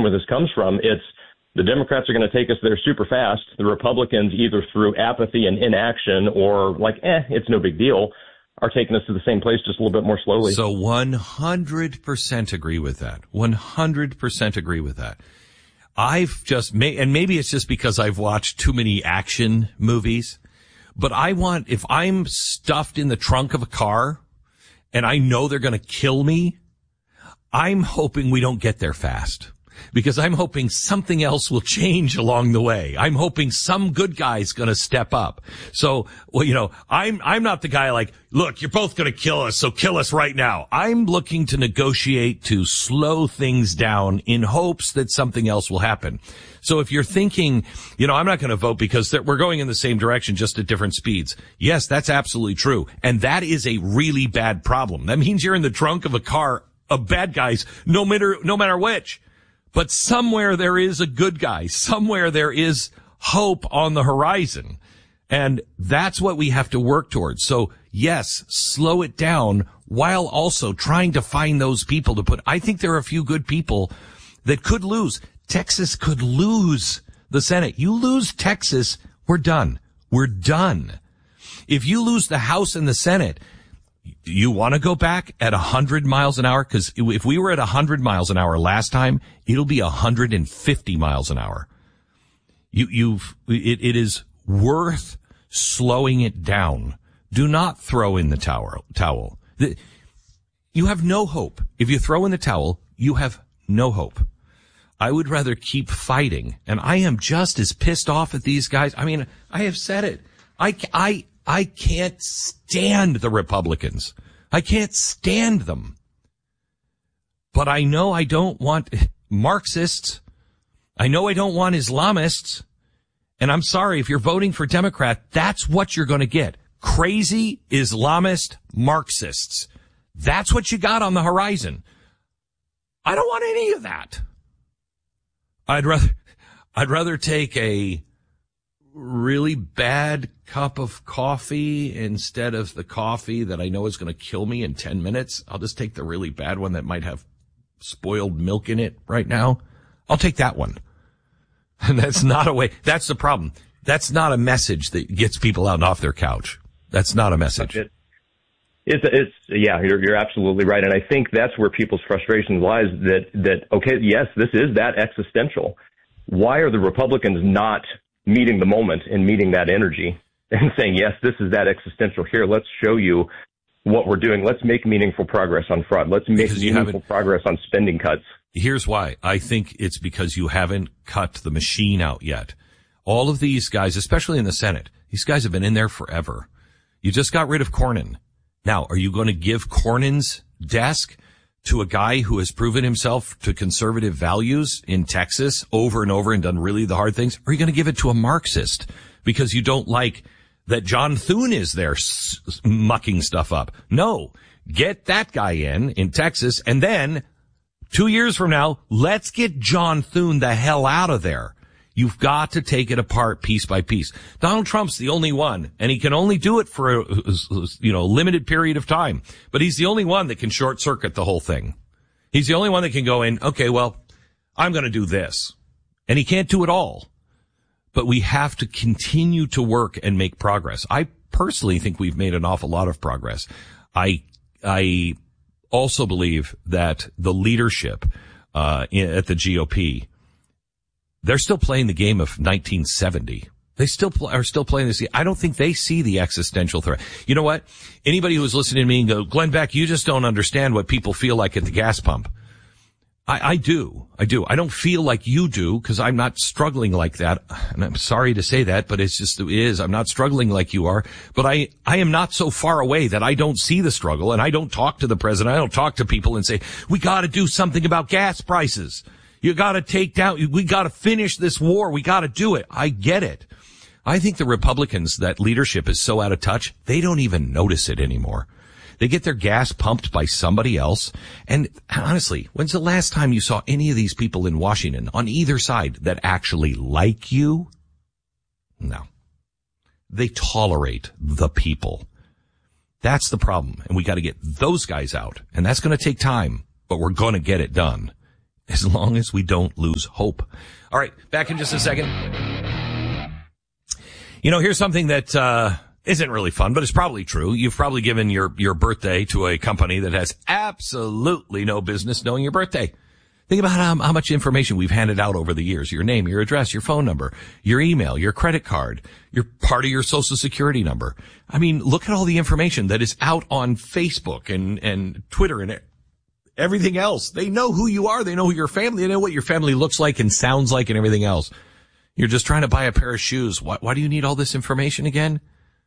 where this comes from. It's the Democrats are going to take us there super fast. The Republicans, either through apathy and inaction or like, it's no big deal, are taking us to the same place just a little bit more slowly. So 100% agree with that. 100% agree with that. I've just and maybe it's just because I've watched too many action movies, but if I'm stuffed in the trunk of a car and I know they're going to kill me, I'm hoping we don't get there fast. Because I'm hoping something else will change along the way. I'm hoping some good guy's gonna step up. So, I'm not the guy like, look, you're both gonna kill us, so kill us right now. I'm looking to negotiate to slow things down in hopes that something else will happen. So if you're thinking, I'm not gonna vote because we're going in the same direction, just at different speeds. Yes, that's absolutely true. And that is a really bad problem. That means you're in the trunk of a car of bad guys, no matter which. But somewhere there is a good guy. Somewhere there is hope on the horizon. And that's what we have to work towards. So, yes, slow it down while also trying to find those people to put. I think there are a few good people that could lose. Texas could lose the Senate. You lose Texas, we're done. We're done. If you lose the House and the Senate, you want to go back at 100 miles an hour? Because if we were at 100 miles an hour last time, it'll be 150 miles an hour. It is worth slowing it down. Do not throw in the towel. You have no hope. If you throw in the towel, you have no hope. I would rather keep fighting. And I am just as pissed off at these guys. I mean, I have said it. I can't stand the Republicans. I can't stand them. But I know I don't want Marxists. I know I don't want Islamists. And I'm sorry, if you're voting for Democrat, that's what you're going to get. Crazy Islamist Marxists. That's what you got on the horizon. I don't want any of that. I'd rather take a really bad cup of coffee instead of the coffee that I know is going to kill me in 10 minutes. I'll just take the really bad one that might have spoiled milk in it right now. I'll take that one. And that's not a way. That's the problem. That's not a message that gets people out and off their couch. That's not a message. You're absolutely right. And I think that's where people's frustration lies that, okay, yes, this is that existential. Why are the Republicans not meeting the moment and meeting that energy and saying, yes, this is that existential here. Let's show you what we're doing. Let's make meaningful progress on fraud. Let's make meaningful progress on spending cuts. Here's why. I think it's because you haven't cut the machine out yet. All of these guys, especially in the Senate, these guys have been in there forever. You just got rid of Cornyn. Now, are you going to give Cornyn's desk to a guy who has proven himself to conservative values in Texas over and over and done really the hard things? Or are you going to give it to a Marxist because you don't like that John Thune is there mucking stuff up? No, get that guy in Texas, and then 2 years from now, let's get John Thune the hell out of there. You've got to take it apart piece by piece. Donald Trump's the only one, and he can only do it for a limited period of time. But he's the only one that can short circuit the whole thing. He's the only one that can go in, okay, well, I'm going to do this. And he can't do it all. But we have to continue to work and make progress. I personally think we've made an awful lot of progress. I also believe that the leadership at the GOP, they're still playing the game of 1970. They are still playing this. I don't think they see the existential threat. You know what? Anybody who's listening to me and go, Glenn Beck, you just don't understand what people feel like at the gas pump. I do. I don't feel like you do because I'm not struggling like that. And I'm sorry to say that, but it's just, it is. I'm not struggling like you are, but I am not so far away that I don't see the struggle, and I don't talk to the president. I don't talk to people and say, we got to do something about gas prices. You got to we got to finish this war. We got to do it. I get it. I think the Republicans, that leadership is so out of touch, they don't even notice it anymore. They get their gas pumped by somebody else. And honestly, when's the last time you saw any of these people in Washington on either side that actually like you? No. They tolerate the people. That's the problem. And we got to get those guys out. And that's going to take time, but we're going to get it done. as long as we don't lose hope. All right, back in just a second. You know, here's something that isn't really fun, but it's probably true. You've probably given your birthday to a company that has absolutely no business knowing your birthday. Think about how much information we've handed out over the years. Your name, your address, your phone number, your email, your credit card, your part of your social security number. I mean, look at all the information that is out on Facebook and Twitter and everything else. They know who you are. They know who your family, they know what your family looks like and sounds like and everything else. You're just trying to buy a pair of shoes. Why do you need all this information again?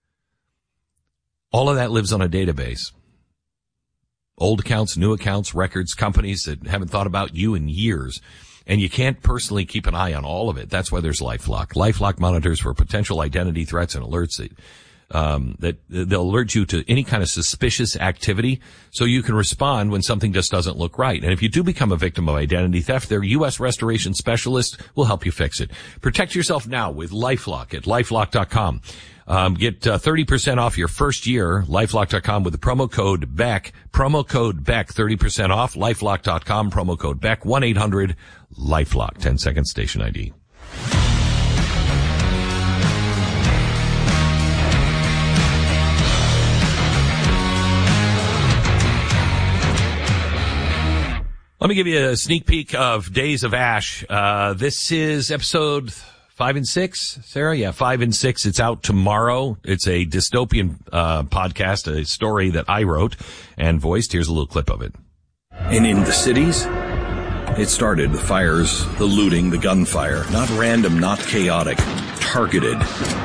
All of that lives on a database. Old accounts, new accounts, records, companies that haven't thought about you in years. And you can't personally keep an eye on all of it. That's why there's LifeLock. LifeLock monitors for potential identity threats and alerts that they'll alert you to any kind of suspicious activity so you can respond when something just doesn't look right. And if you do become a victim of identity theft, their U.S. restoration specialist will help you fix it. Protect yourself now with LifeLock at LifeLock.com. Get 30% off your first year, LifeLock.com with the promo code BECK. Promo code BECK, 30% off, LifeLock.com, promo code BECK, 1-800-LifeLock, 10-second station ID. Let me give you a sneak peek of Days of Ash. This is episode 5 and 6, Sarah? Yeah, 5 and 6. It's out tomorrow. It's a dystopian podcast, a story that I wrote and voiced. Here's a little clip of it. And in the cities, it started. The fires, the looting, the gunfire. Not random, not chaotic. Targeted.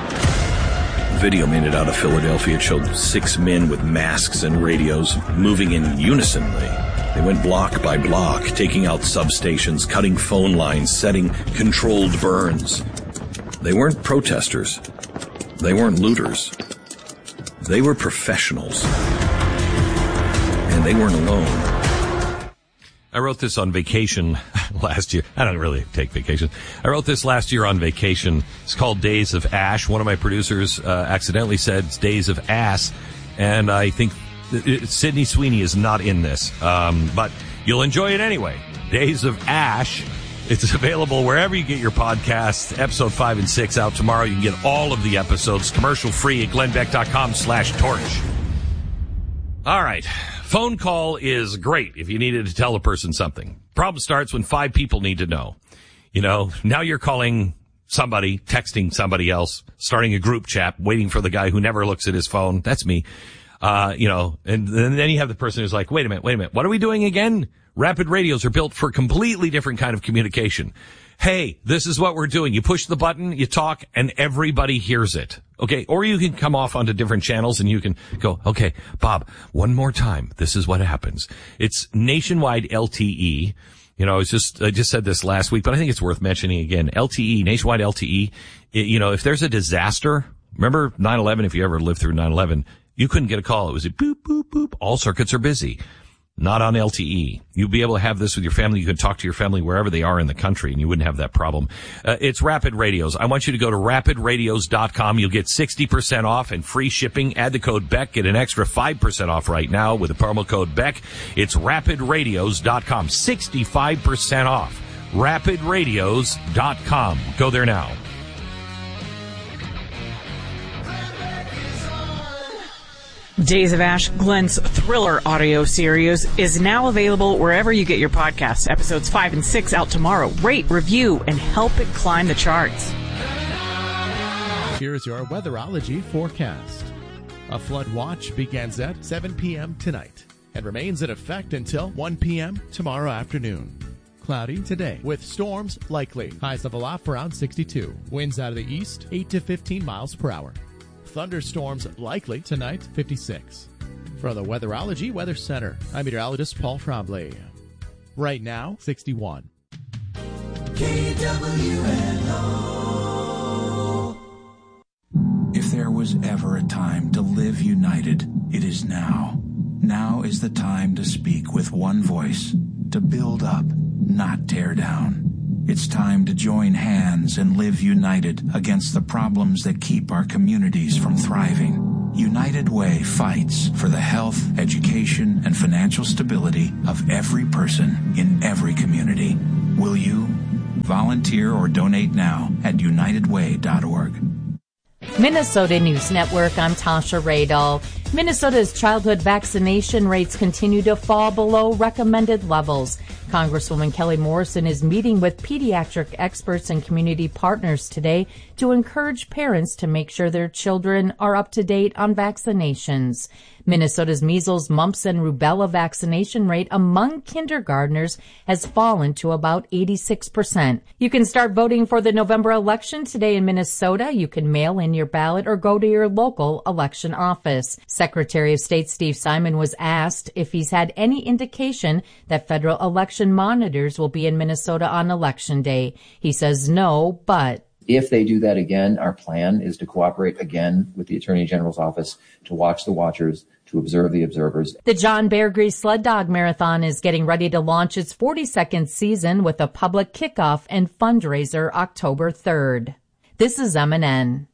Video made it out of Philadelphia. It showed 6 men with masks and radios moving in unisonly. They went block by block, taking out substations, cutting phone lines, setting controlled burns. They weren't protesters. They weren't looters. They were professionals. And they weren't alone. I wrote this on vacation last year. I don't really take vacation. I wrote this last year on vacation. It's called Days of Ash. One of my producers accidentally said it's Days of Ass, and I think Sydney Sweeney is not in this, but you'll enjoy it anyway. Days of Ash. It's available wherever you get your podcasts. Episode 5 and 6 out tomorrow. You can get all of the episodes commercial free at glennbeck.com/torch. All right. Phone call is great if you needed to tell a person something. Problem starts when 5 people need to know. You know, now you're calling somebody, texting somebody else, starting a group chat, waiting for the guy who never looks at his phone. That's me. You know, and then you have the person who's like, wait a minute. What are we doing again? Rapid radios are built for a completely different kind of communication. Hey, this is what we're doing. You push the button, you talk, and everybody hears it. Okay. Or you can come off onto different channels and you can go, okay, Bob, one more time. This is what happens. It's nationwide LTE. You know, I just said this last week, but I think it's worth mentioning again. LTE, nationwide LTE. You know, if there's a disaster, remember 9/11, if you ever lived through 9/11, you couldn't get a call. It was a boop, boop, boop. All circuits are busy. Not on LTE. You'll be able to have this with your family. You can talk to your family wherever they are in the country, and you wouldn't have that problem. It's Rapid Radios. I want you to go to rapidradios.com. You'll get 60% off and free shipping. Add the code BECK. Get an extra 5% off right now with the promo code BECK. It's rapidradios.com. 65% off. Rapidradios.com. Go there now. Days of Ash, Glenn's thriller audio series, is now available wherever you get your podcasts. Episodes 5 and 6 out tomorrow. Rate, review, and help it climb the charts. Here's your weatherology forecast. A flood watch begins at 7 p.m. tonight and remains in effect until 1 p.m. tomorrow afternoon. Cloudy today with storms likely. Highs level off around 62. Winds out of the east, 8 to 15 miles per hour. Thunderstorms likely tonight, 56. From the Weatherology Weather Center, I'm meteorologist Paul Trombley. Right now, 61. KWNO. If there was ever a time to live united, it is now. Now is the time to speak with one voice, to build up, not tear down. It's time to join hands and live united against the problems that keep our communities from thriving. United Way fights for the health, education, and financial stability of every person in every community. Will you? Volunteer or donate now at unitedway.org. Minnesota News Network, I'm Tasha Radel. Minnesota's childhood vaccination rates continue to fall below recommended levels. Congresswoman Kelly Morrison is meeting with pediatric experts and community partners today to encourage parents to make sure their children are up to date on vaccinations. Minnesota's measles, mumps, and rubella vaccination rate among kindergartners has fallen to about 86%. You can start voting for the November election today in Minnesota. You can mail in your ballot or go to your local election office. Secretary of State Steve Simon was asked if he's had any indication that federal election monitors will be in Minnesota on Election Day. He says no, but if they do that again, our plan is to cooperate again with the Attorney General's office to watch the watchers, to observe the observers. The John Bear Grease Sled Dog Marathon is getting ready to launch its 42nd season with a public kickoff and fundraiser October 3rd. This is MNN.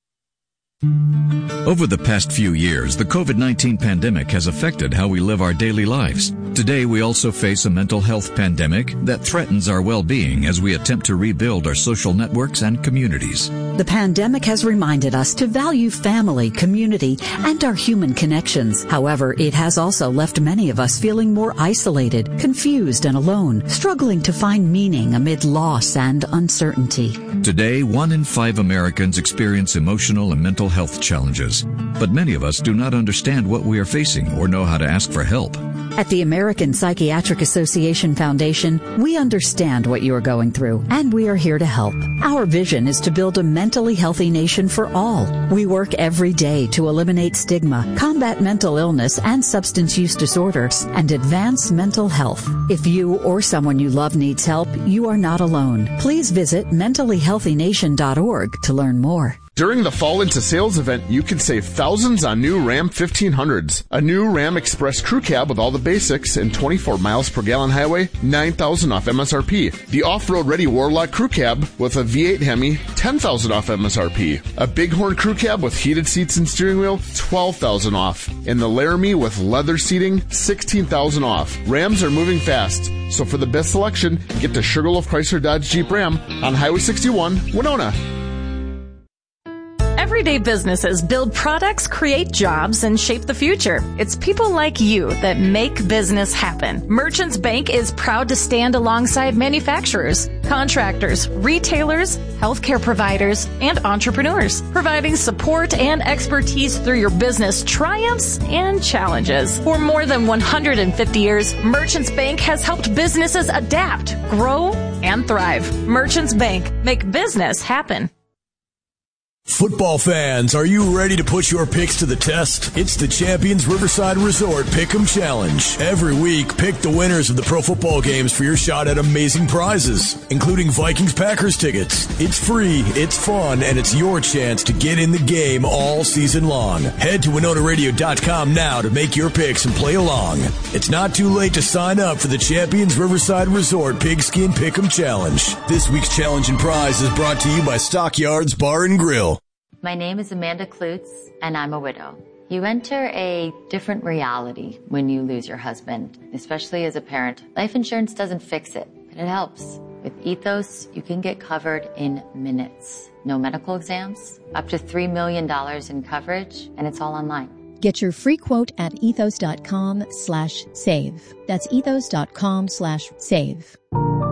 Over the past few years, the COVID-19 pandemic has affected how we live our daily lives. Today, we also face a mental health pandemic that threatens our well-being as we attempt to rebuild our social networks and communities. The pandemic has reminded us to value family, community, and our human connections. However, it has also left many of us feeling more isolated, confused, and alone, struggling to find meaning amid loss and uncertainty. Today, 1 in 5 Americans experience emotional and mental health challenges, but many of us do not understand what we are facing or know how to ask for help. At the American Psychiatric Association Foundation, we understand what you are going through, and we are here to help. Our vision is to build a mentally healthy nation for all. We work every day to eliminate stigma, combat mental illness and substance use disorders, and advance mental health. If you or someone you love needs help, you are not alone. Please visit mentallyhealthynation.org to learn more. During the Fall Into Sales event, you can save thousands on new Ram 1500s. A new Ram Express crew cab with all the basics and 24 miles per gallon highway, $9,000 off MSRP. The off-road ready Warlock crew cab with a V8 Hemi, $10,000 off MSRP. A Bighorn crew cab with heated seats and steering wheel, $12,000 off. And the Laramie with leather seating, $16,000 off. Rams are moving fast, so for the best selection, get to Sugarloaf Chrysler Dodge Jeep Ram on Highway 61, Winona. Everyday businesses build products, create jobs, and shape the future. It's people like you that make business happen. Merchants Bank is proud to stand alongside manufacturers, contractors, retailers, healthcare providers, and entrepreneurs, providing support and expertise through your business triumphs and challenges. For more than 150 years, Merchants Bank has helped businesses adapt, grow, and thrive. Merchants Bank, make business happen. Football fans, are you ready to put your picks to the test? It's the Champions Riverside Resort Pick'em Challenge. Every week, pick the winners of the pro football games for your shot at amazing prizes, including Vikings-Packers tickets. It's free, it's fun, and it's your chance to get in the game all season long. Head to WinonaRadio.com now to make your picks and play along. It's not too late to sign up for the Champions Riverside Resort Pigskin Pick'em Challenge. This week's challenge and prize is brought to you by Stockyards Bar and Grill. My name is Amanda Klutz, and I'm a widow. You enter a different reality when you lose your husband, especially as a parent. Life insurance doesn't fix it, but it helps. With Ethos, you can get covered in minutes. No medical exams, up to $3 million in coverage, and it's all online. Get your free quote at ethos.com/save. That's ethos.com/save.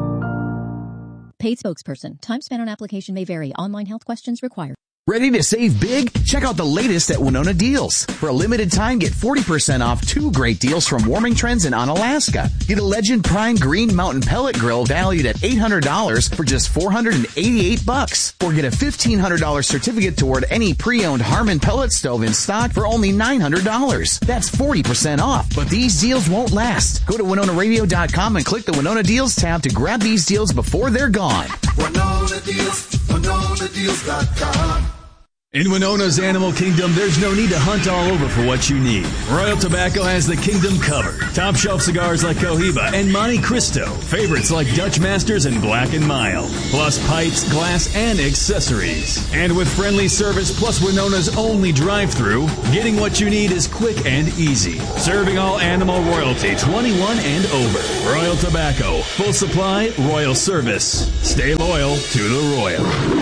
Paid spokesperson. Time spent on application may vary. Online health questions required. Ready to save big? Check out the latest at Winona Deals. For a limited time, get 40% off 2 great deals from Warming Trends and Onalaska. Get a Legend Prime Green Mountain Pellet Grill valued at $800 for just $488. Or get a $1,500 certificate toward any pre-owned Harmon pellet stove in stock for only $900. That's 40% off. But these deals won't last. Go to WinonaRadio.com and click the Winona Deals tab to grab these deals before they're gone. Winona Deals, WinonaDeals.com. In Winona's Animal Kingdom, there's no need to hunt all over for what you need. Royal Tobacco has the kingdom covered. Top shelf cigars like Cohiba and Monte Cristo. Favorites like Dutch Masters and Black & Mild. Plus pipes, glass, and accessories. And with friendly service plus Winona's only drive-thru, getting what you need is quick and easy. Serving all animal royalty, 21 and over. Royal Tobacco. Full supply, royal service. Stay loyal to the Royal.